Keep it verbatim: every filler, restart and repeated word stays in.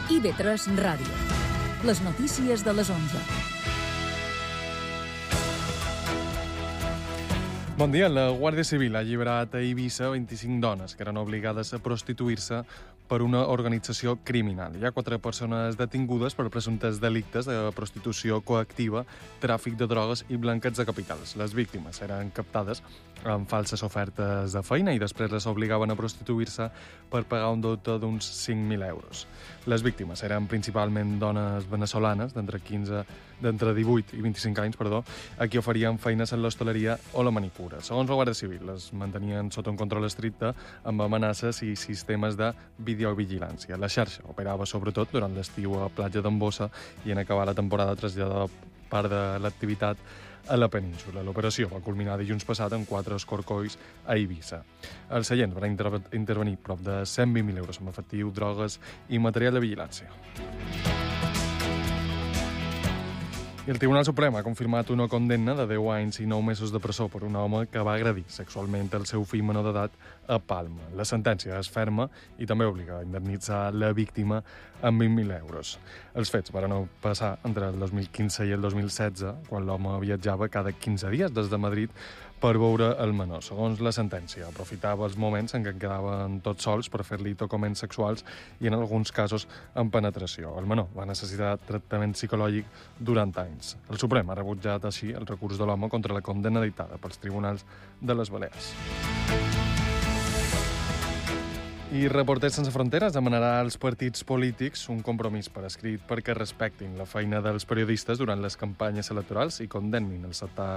I V tres Ràdio. Les notícies de les onze. Bon dia. La Guàrdia Civil ha alliberat a Eivissa vint-i-cinc dones que eren obligades a prostituir-se per una organització criminal. Hi ha quatre persones detingudes per presumptes delictes de prostitució coactiva, tràfic de drogues i blanqueig de capitals. Les víctimes eren captades amb falses ofertes de feina i després les obligaven a prostituir-se per pagar un deute d'uns cinc mil euros. Les víctimes eren principalment dones veneçolanes d'entre quinze, d'entre divuit i vint-i-cinc anys, perdó, a qui oferien feines en l'hostaleria o la manicura. Segons la Guàrdia Civil, les mantenien sota un control estricte amb amenaces i sistemes de videovigilància. La xarxa operava sobretot durant l'estiu a Platja d'en Bossa i en acabar la temporada traslladava part de l'activitat a la península. L'operació va culminar dilluns passat amb quatre escorcolls a Eivissa. Els seients van inter- intervenir prop de cent vint mil euros en efectiu, drogues i material de vigilància. I el Tribunal Suprem ha confirmat una condemna de deu anys i nou mesos de presó per un home que va agredir sexualment el seu fill menor d'edat a Palma. La sentència és ferma i també obliga a indemnitzar la víctima amb vint mil euros. Els fets van passar entre el dos mil quinze i el dos mil setze, quan l'home viatjava cada quinze dies des de Madrid per veure el menor. Segons la sentència, aprofitava els moments en què quedaven tots sols per fer-li tocaments sexuals i, en alguns casos, en penetració. El menor va necessitar tractament psicològic durant anys. El Suprem ha rebutjat així el recurs de l'home contra la condemna dictada pels tribunals de les Balears. I Reporters Sense Fronteres demanarà als partits polítics un compromís per escrit perquè respectin la feina dels periodistes durant les campanyes electorals i condemnin els atacs